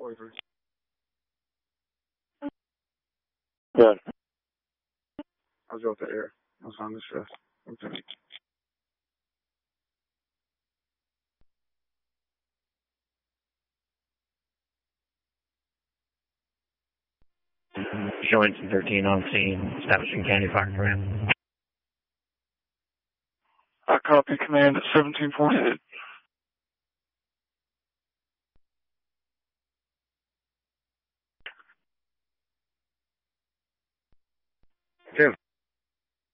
43. Good. I'll go with the air. I was on the shift. Okay. Joints 13 on scene, establishing candy fire around. I copy command at 1748.